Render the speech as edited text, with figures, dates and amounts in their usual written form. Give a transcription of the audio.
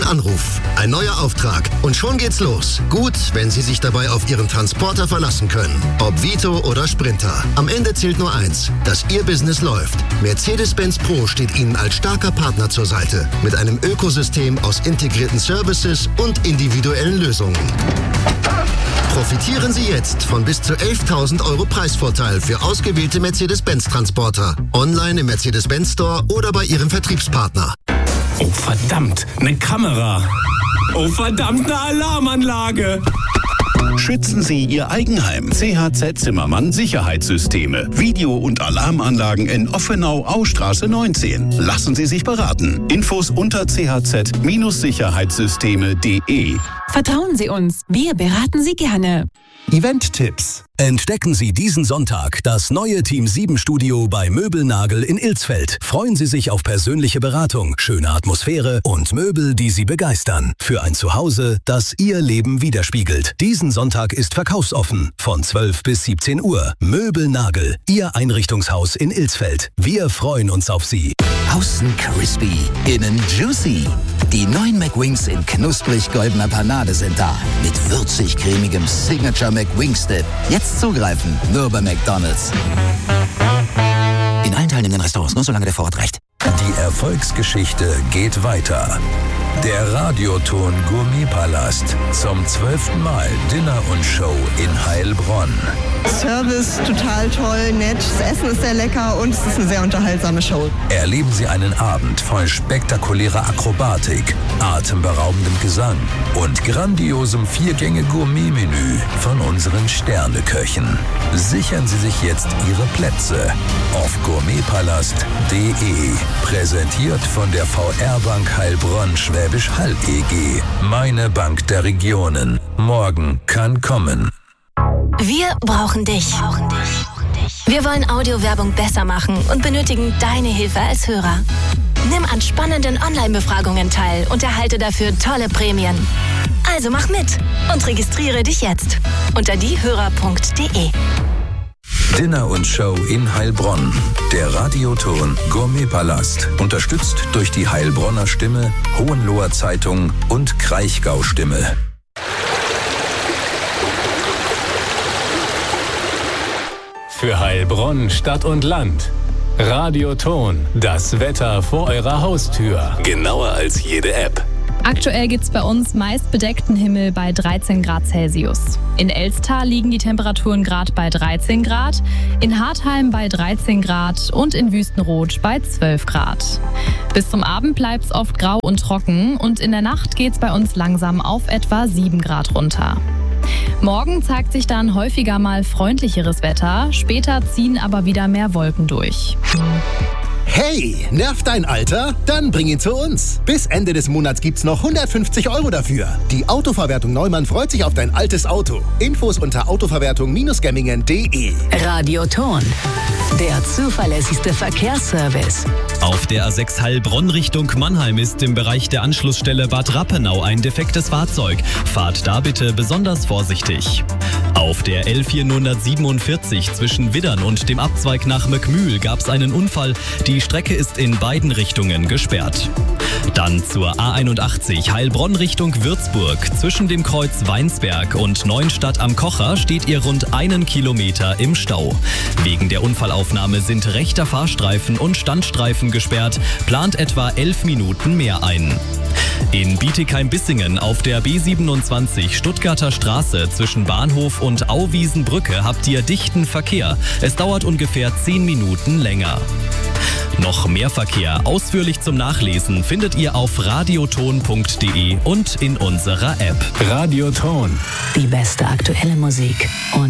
Anruf, ein neuer Auftrag und schon geht's los. Gut, wenn Sie sich dabei auf Ihren Transporter verlassen können. Ob Vito oder Sprinter. Am Ende zählt nur eins, dass Ihr Business läuft. Mercedes-Benz Pro steht Ihnen als starker Partner zur Seite. Mit einem Ökosystem aus integrierten Services und individuellen Lösungen. Profitieren Sie jetzt von bis zu 11.000 € Preisvorteil für ausgewählte Mercedes-Benz-Transporter. Online im Mercedes-Benz Store oder bei Ihrem Vertriebspartner. Oh verdammt, eine Kamera. Oh verdammt, eine Alarmanlage. Schützen Sie Ihr Eigenheim. CHZ Zimmermann Sicherheitssysteme. Video- und Alarmanlagen in Offenau, Austraße 19. Lassen Sie sich beraten. Infos unter chz-sicherheitssysteme.de. Vertrauen Sie uns, wir beraten Sie gerne. Event-Tipps. Entdecken Sie diesen Sonntag das neue Team 7 Studio bei Möbelnagel in Ilsfeld. Freuen Sie sich auf persönliche Beratung, schöne Atmosphäre und Möbel, die Sie begeistern. Für ein Zuhause, das Ihr Leben widerspiegelt. Diesen Sonntag ist verkaufsoffen von 12 bis 17 Uhr. Möbelnagel, Ihr Einrichtungshaus in Ilsfeld. Wir freuen uns auf Sie. Außen crispy, innen juicy. Die neuen McWings in knusprig goldener Panade sind da. Mit würzig-cremigem Signature McWings-Dip. Jetzt zugreifen, nur bei McDonald's. In allen teilnehmenden Restaurants, nur solange der Vorrat reicht. Die Erfolgsgeschichte geht weiter. Der Radioton Gourmetpalast. Zum 12. Mal Dinner und Show in Heilbronn. Service total toll, nett, das Essen ist sehr lecker und es ist eine sehr unterhaltsame Show. Erleben Sie einen Abend voll spektakulärer Akrobatik, atemberaubendem Gesang und grandiosem 4-Gänge-Gourmet-Menü von unseren Sterneköchen. Sichern Sie sich jetzt Ihre Plätze auf gourmetpalast.de. Präsentiert von der VR-Bank Heilbronn-Schwäbisch Hall EG. Meine Bank der Regionen. Morgen kann kommen. Wir brauchen dich. Wir wollen Audiowerbung besser machen und benötigen deine Hilfe als Hörer. Nimm an spannenden Online-Befragungen teil und erhalte dafür tolle Prämien. Also mach mit und registriere dich jetzt unter diehörer.de. Dinner und Show in Heilbronn. Der Radioton Gourmetpalast. Unterstützt durch die Heilbronner Stimme, Hohenloher Zeitung und Kraichgau Stimme. Für Heilbronn, Stadt und Land. Radioton, das Wetter vor eurer Haustür. Genauer als jede App. Aktuell gibt's bei uns meist bedeckten Himmel bei 13 Grad Celsius. In Elsttal liegen die Temperaturen gerade bei 13 Grad, in Hartheim bei 13 Grad und in Wüstenrot bei 12 Grad. Bis zum Abend bleibt's oft grau und trocken und in der Nacht geht's bei uns langsam auf etwa 7 Grad runter. Morgen zeigt sich dann häufiger mal freundlicheres Wetter, später ziehen aber wieder mehr Wolken durch. Hey, nervt dein Alter? Dann bring ihn zu uns. Bis Ende des Monats gibt's noch 150 € dafür. Die Autoverwertung Neumann freut sich auf dein altes Auto. Infos unter autoverwertung-gemmingen.de. Radioton, der zuverlässigste Verkehrsservice. Auf der A6 Heilbronn Richtung Mannheim ist im Bereich der Anschlussstelle Bad Rappenau ein defektes Fahrzeug. Fahrt da bitte besonders vorsichtig. Auf der L447 zwischen Widdern und dem Abzweig nach Möckmühl gab es einen Unfall. Die Strecke ist in beiden Richtungen gesperrt. Dann zur A81 Heilbronn Richtung Würzburg. Zwischen dem Kreuz Weinsberg und Neuenstadt am Kocher steht ihr rund 1 Kilometer im Stau. Wegen der Unfallaufnahme sind rechter Fahrstreifen und Standstreifen gesperrt. Plant etwa 11 Minuten mehr ein. In Bietigheim-Bissingen auf der B27 Stuttgarter Straße zwischen Bahnhof und Auwiesenbrücke habt ihr dichten Verkehr. Es dauert ungefähr 10 Minuten länger. Noch mehr Verkehr ausführlich zum Nachlesen findet ihr auf radioton.de und in unserer App. Radioton. Die beste aktuelle Musik und